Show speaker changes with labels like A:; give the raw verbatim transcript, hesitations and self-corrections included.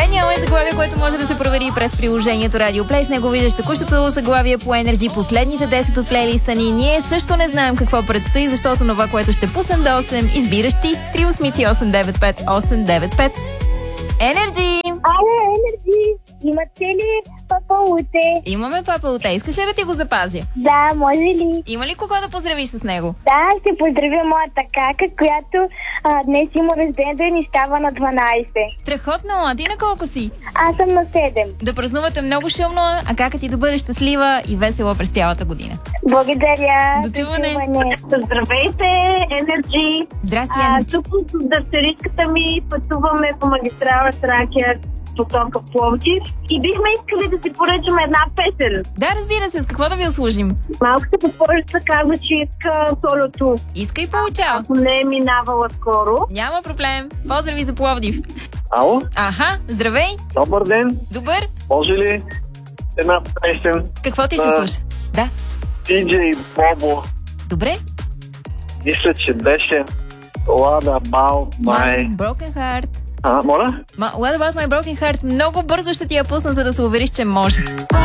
A: Гениално е заглавие, което може да се провери през приложението Radio Play. С него виждаш текущото заглавие по Energy, последните десет от плейлиста ни. Ние също не знаем какво предстои, защото това, което ще пуснем до осем, избираш ти. три осмици осем девет пет осем девет пет. Energy!
B: Ало, Energy! Имате ли папалуте?
A: Имаме папалуте. Искаш ли да ти го запазя?
B: Да, може ли?
A: Има ли кого да поздравиш с него?
B: Да, ще поздравя моята кака, която а, днес има рожден ден и става на дванайсет.
A: Страхотно! А ти на колко си?
B: Аз съм на седем.
A: Да празнувате много шумно, а кака ти да бъде щастлива и весела през цялата година.
B: Благодаря.
A: До чуване.
C: Здравейте, Energy!
A: Здрасти,
C: А,
A: Energy.
C: тук с дъщеричката ми пътуваме по магистрала Тракия, посока Пловдив и бихме искали да си поръчаме една песен.
A: Да, разбира се. С какво да ви услужим?
C: Малката попожица каза, че иска солото.
A: Иска и получава.
C: Ако не е минавала скоро.
A: Няма проблем. Поздрави за Пловдив.
D: Ало?
A: Аха, здравей.
D: Добър ден.
A: Добър.
D: Може ли една песен?
A: Какво ти се
D: А.
A: слуша? Да.
D: Диджей Бобо.
A: Добре.
D: Мисля, че беше What About My...
A: Broken Heart.
D: А, моля?
A: Ma- What About My Broken Heart? Много бързо ще ти я пусна, за да се увериш, че може.